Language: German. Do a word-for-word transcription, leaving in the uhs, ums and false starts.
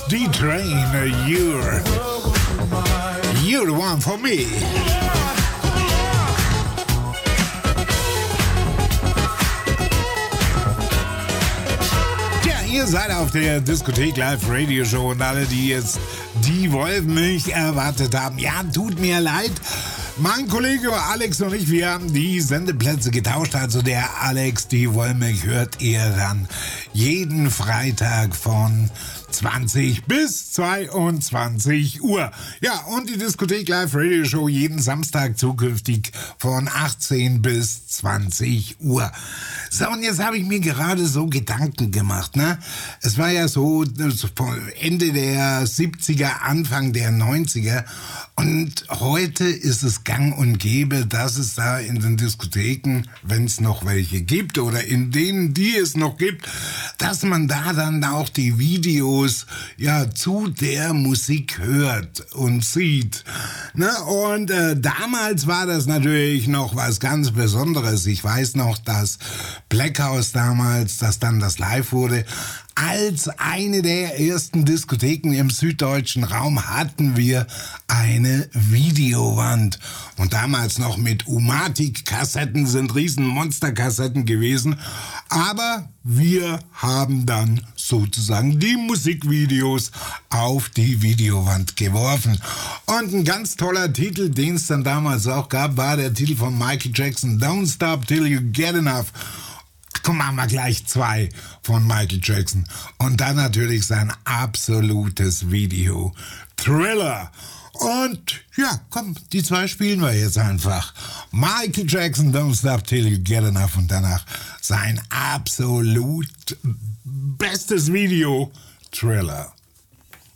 D-Train, you're, you're the one for me. Ihr seid auf der Diskothek Live Radio Show und alle, die jetzt die Wollmilch erwartet haben, ja, tut mir leid. Mein Kollege Alex und ich, wir haben die Sendeplätze getauscht. Also der Alex, die Wollmilch, hört ihr dann jeden Freitag von zwanzig bis zweiundzwanzig Uhr. Ja, und die Diskothek Live Radio Show jeden Samstag zukünftig von achtzehn bis zwanzig Uhr. So, und jetzt habe ich mir gerade so Gedanken gemacht, ne? Es war ja so Ende der siebziger, Anfang der neunziger und heute ist es gang und gäbe, dass es da in den Diskotheken, wenn es noch welche gibt oder in denen, die es noch gibt, dass man da dann auch die Videos ja zu der Musik hört und sieht. Ne? Und äh, damals war das natürlich noch was ganz Besonderes. Ich weiß noch, dass Black House damals, dass dann das live wurde, als eine der ersten Diskotheken im süddeutschen Raum hatten wir eine Videowand. Und damals noch mit Umatic-Kassetten, sind riesen Monster-Kassetten gewesen. Aber wir haben dann sozusagen die Musikvideos auf die Videowand geworfen. Und ein ganz toller Titel, den es dann damals auch gab, war der Titel von Michael Jackson, Don't Stop Till You Get Enough. Komm, machen wir gleich zwei von Michael Jackson. Und dann natürlich sein absolutes Video, Thriller. Und ja, komm, die zwei spielen wir jetzt einfach. Michael Jackson, Don't Stop Till You Get Enough. Und danach sein absolut bestes Video, Thriller.